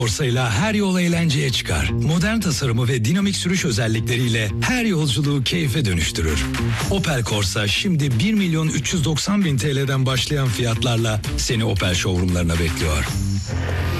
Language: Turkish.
Corsa'yla her yol eğlenceye çıkar. Modern tasarımı ve dinamik sürüş özellikleriyle her yolculuğu keyfe dönüştürür. Opel Corsa şimdi 1.390.000 TL'den başlayan fiyatlarla seni Opel showroomlarına bekliyor.